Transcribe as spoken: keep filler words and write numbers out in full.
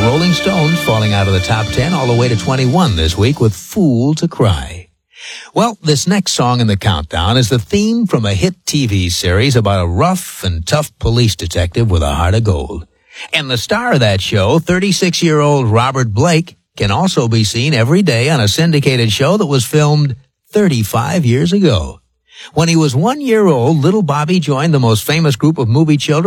The Rolling Stones falling out of the top ten all the way to twenty-one this week with Fool to Cry. Well, this next song in the countdown is the theme from a hit T V series about a rough and tough police detective with a heart of gold. And the star of that show, thirty-six-year-old Robert Blake, can also be seen every day on a syndicated show that was filmed thirty-five years ago. When he was one year old, little Bobby joined the most famous group of movie children